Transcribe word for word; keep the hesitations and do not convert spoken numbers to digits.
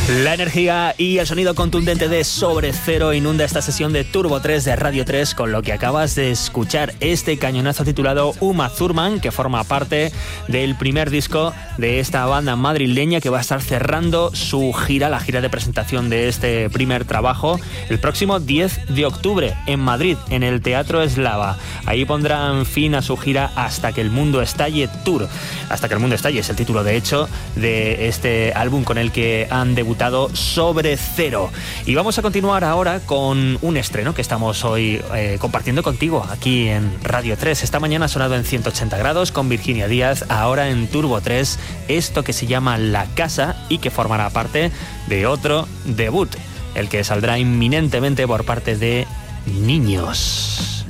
La energía y el sonido contundente de Sobre Cero inunda esta sesión de Turbo tres de Radio tres con lo que acabas de escuchar, este cañonazo titulado Uma Thurman, que forma parte del primer disco de esta banda madrileña que va a estar cerrando su gira, la gira de presentación de este primer trabajo, el próximo diez de octubre en Madrid, en el Teatro Eslava. Ahí pondrán fin a su gira Hasta que el mundo estalle Tour. Hasta que el mundo estalle es el título, de hecho, de este álbum con el que han debutado Sobre Cero. Y vamos a continuar ahora con un estreno que estamos hoy eh, compartiendo contigo aquí en Radio tres. Esta mañana ha sonado en ciento ochenta grados con Virginia Díaz, ahora en Turbo tres, esto que se llama La Casa y que formará parte de otro debut, el que saldrá inminentemente por parte de Niños.